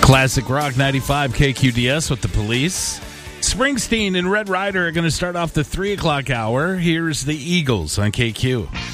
Classic Rock 95 KQDS with the Police. Springsteen and Red Rider are going to start off the 3 o'clock hour. Here's the Eagles on KQ.